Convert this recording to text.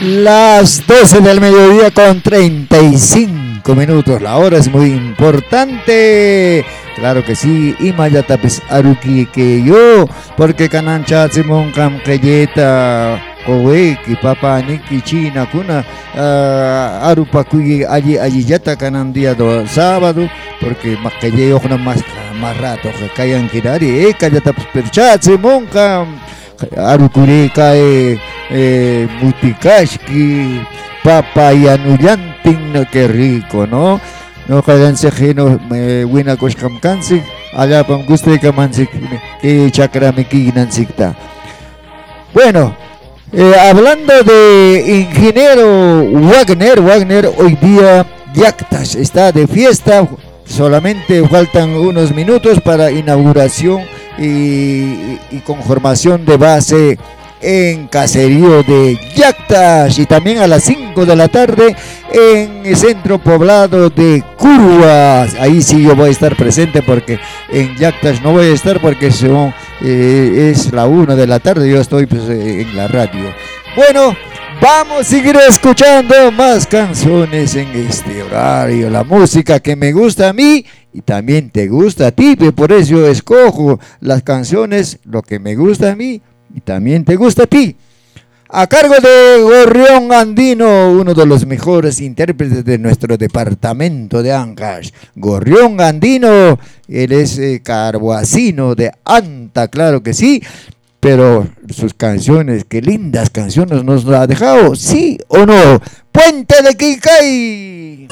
Las 12 del mediodía con 35 minutos. La hora es muy importante. Claro que sí. Y mayatapis aruki que yo. Porque canancha simon cam kayeta. Kowe ki papa niki china kuna arupakuyi allí yata kanan día do sábado. Porque makaye yo más rato que kayan kirari. Kayatapis perchat simon cam arukuri kae mutikashki papayanullantin, no, qué rico, ¿no? No kaganse geno wina koshkamkansi allapam guste kamansik que chakramiki nansikta. Bueno, hablando de ingeniero Wagner hoy día Yactas está de fiesta. Solamente faltan unos minutos para inauguración y conformación de base en caserío de Yactas, y también a las 5 de la tarde en el centro poblado de Curuas. Ahí sí yo voy a estar presente, porque en Yactas no voy a estar porque es la 1 de la tarde, yo estoy pues, en la radio. Bueno, vamos a seguir escuchando más canciones en este horario, la música que me gusta a mí y también te gusta a ti, por eso escojo las canciones, lo que me gusta a mí y también te gusta a ti. A cargo de Gorrión Andino, uno de los mejores intérpretes de nuestro departamento de Ancash. Gorrión Andino, él es carboacino de Anta, claro que sí. Pero sus canciones, qué lindas canciones nos ha dejado, ¿sí o no? ¡Puente de Quicay!